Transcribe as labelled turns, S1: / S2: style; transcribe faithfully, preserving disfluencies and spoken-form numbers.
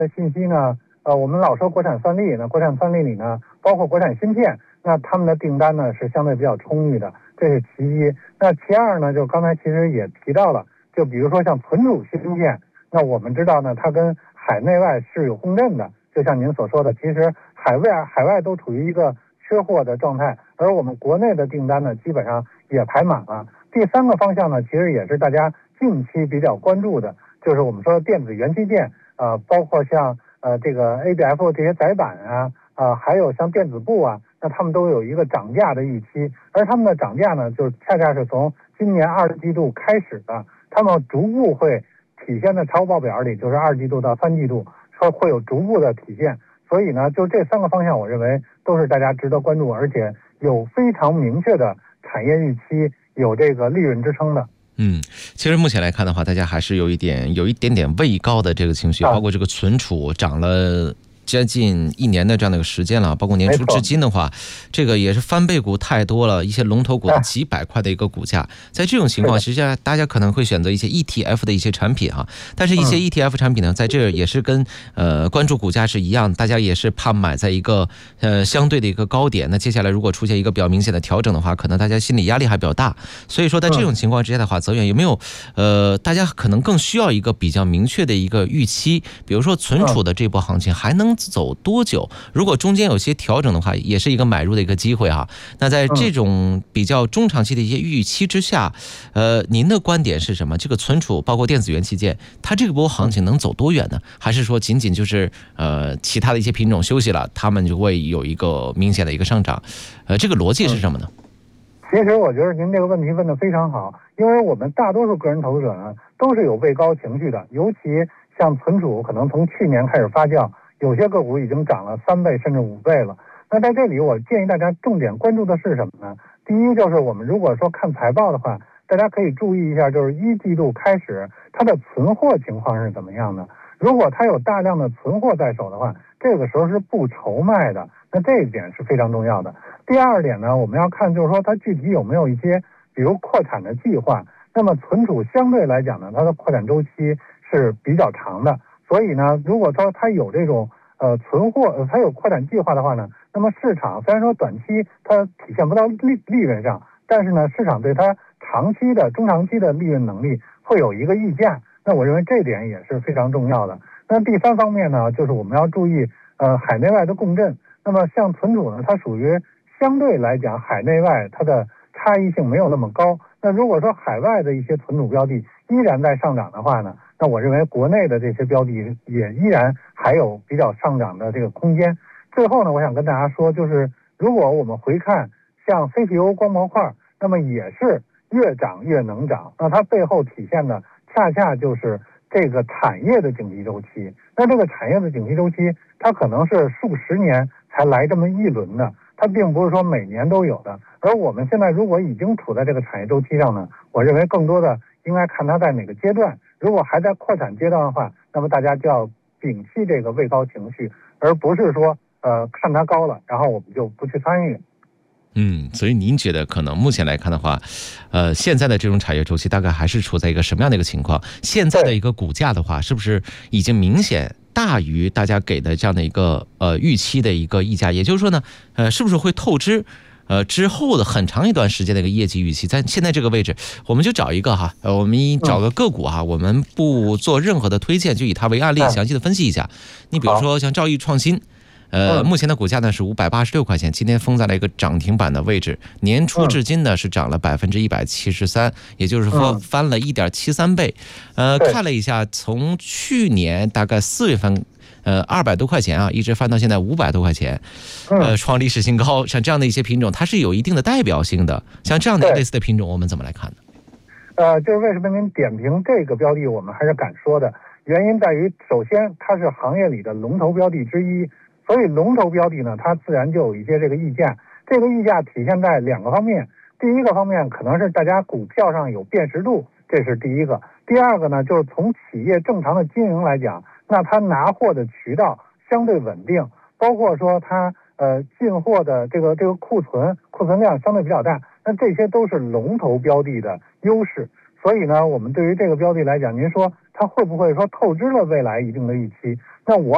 S1: 的信息呢，呃，我们老说国产算力，那国产算力里呢，包括国产芯片，那他们的订单呢是相对比较充裕的，这是其一。那其二呢，就刚才其实也提到了，就比如说像存储芯片，那我们知道呢，它跟海内外是有共振的，就像您所说的，其实海外海外都处于一个缺货的状态，而我们国内的订单呢，基本上也排满了。第三个方向呢，其实也是大家近期比较关注的，就是我们说的电子元器件，呃，包括像呃这个 A B F 这些载板啊，啊、呃，还有像电子部啊，那他们都有一个涨价的预期，而他们的涨价呢，就恰恰是从今年二季度开始的，他们逐步会体现在财务报表里，就是二季度到三季度说会有逐步的体现。所以呢，就这三个方向，我认为都是大家值得关注，而且有非常明确的产业预期，有这个利润支撑的。
S2: 嗯，其实目前来看的话，大家还是有一点有一点点畏高的这个情绪，包括这个存储涨了将近一年的这样的一个时间了，包括年初至今的话，这个也是翻倍股太多了，一些龙头股的几百块的一个股价，在这种情况，实际上大家可能会选择一些 E T F 的一些产品哈，但是一些 E T F 产品呢，在这也是跟呃关注股价是一样，大家也是怕买在一个呃相对的一个高点，那接下来如果出现一个比较明显的调整的话，可能大家心理压力还比较大，所以说在这种情况之下的话，泽远有没有呃大家可能更需要一个比较明确的一个预期，比如说存储的这波行情还能走多久？如果中间有些调整的话，也是一个买入的一个机会哈。那在这种比较中长期的一些预期之下，呃，您的观点是什么？这个存储包括电子元器件，它这个波行情能走多远呢？还是说仅仅就是呃其他的一些品种休息了，他们就会有一个明显的一个上涨？呃，这个逻辑是什么呢？
S1: 其实我觉得您这个问题问得非常好，因为我们大多数个人投资者呢都是有畏高情绪的，尤其像存储，可能从去年开始发酵。有些个股已经涨了三倍甚至五倍了。那在这里，我建议大家重点关注的是什么呢？第一，就是我们如果说看财报的话，大家可以注意一下，就是一季度开始它的存货情况是怎么样的。如果它有大量的存货在手的话，这个时候是不愁卖的，那这一点是非常重要的。第二点呢，我们要看就是说它具体有没有一些，比如扩产的计划。那么存储相对来讲呢，它的扩展周期是比较长的。所以呢，如果说它有这种呃存货，呃它有扩展计划的话呢，那么市场虽然说短期它体现不到利利润上，但是呢，市场对它长期的、中长期的利润能力会有一个溢价。那我认为这点也是非常重要的。那第三方面呢，就是我们要注意呃海内外的共振。那么像存储呢，它属于相对来讲海内外它的差异性没有那么高。那如果说海外的一些存储标的依然在上涨的话呢，那我认为国内的这些标的也依然还有比较上涨的这个空间。最后呢，我想跟大家说，就是如果我们回看像 C P U 光模块，那么也是越涨越能涨，那它背后体现的恰恰就是这个产业的景气周期。那这个产业的景气周期，它可能是数十年才来这么一轮的，它并不是说每年都有的。而我们现在如果已经处在这个产业周期上呢，我认为更多的应该看它在哪个阶段。如果还在扩产阶段的话，那么大家就要摒弃这个畏高情绪，而不是说呃看它高了，然后我们就不去参与。
S2: 嗯，所以您觉得可能目前来看的话，呃，现在的这种产业周期大概还是处在一个什么样的一个情况？现在的一个股价的话，是不是已经明显大于大家给的这样的一个呃预期的一个溢价？也就是说呢，呃，是不是会透支？呃，之后的很长一段时间的一个业绩预期，在现在这个位置，我们就找一个哈，呃，我们找个个股哈，我们不做任何的推荐，就以它为案例，详细的分析一下。你比如说像兆易创新，呃，目前的股价呢是五百八十六块钱，今天封在了一个涨停板的位置，年初至今呢是涨了百分之一百七十三，也就是说翻了一点七三倍。呃，看了一下，从去年大概四月份。呃，二百多块钱啊，一直翻到现在五百多块钱，呃，创历史新高。像这样的一些品种，它是有一定的代表性的。像这样的类似的品种，我们怎么来看呢？
S1: 呃，就是为什么您点评这个标的，我们还是敢说的，原因在于，首先它是行业里的龙头标的之一，所以龙头标的呢，它自然就有一些这个溢价。这个溢价体现在两个方面，第一个方面可能是大家股票上有辨识度，这是第一个。第二个呢，就是从企业正常的经营来讲。那它拿货的渠道相对稳定，包括说它呃进货的这个这个库存库存量相对比较大，那这些都是龙头标的的优势。所以呢，我们对于这个标的来讲，您说它会不会说透支了未来一定的预期？那我